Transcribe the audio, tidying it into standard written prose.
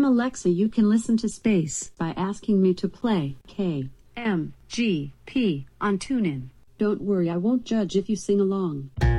I'm Alexa. You can listen to Space by asking me to play KMGP on TuneIn. Don't worry, I won't judge if you sing along.